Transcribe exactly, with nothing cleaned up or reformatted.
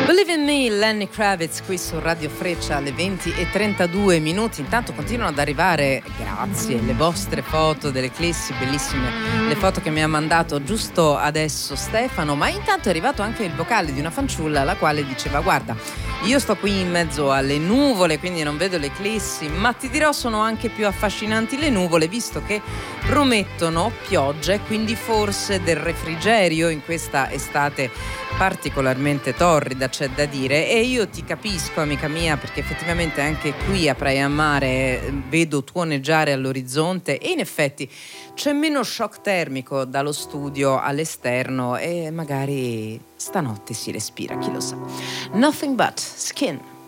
Believe in Me, Lenny Kravitz qui su Radio Freccia alle venti e trentadue minuti. Intanto continuano ad arrivare, grazie, le vostre foto dell'eclissi, bellissime le foto che mi ha mandato giusto adesso Stefano, ma intanto è arrivato anche il vocale di una fanciulla la quale diceva: guarda, io sto qui in mezzo alle nuvole, quindi non vedo l'eclissi, ma ti dirò sono anche più affascinanti le nuvole, visto che promettono pioggia e quindi forse del refrigerio in questa estate particolarmente torrida, c'è da dire. E io ti capisco, amica mia, perché effettivamente anche qui a Praia Mare vedo tuoneggiare all'orizzonte e in effetti c'è meno shock termico dallo studio all'esterno e magari stanotte si respira, chi lo sa. Nothing but Skin.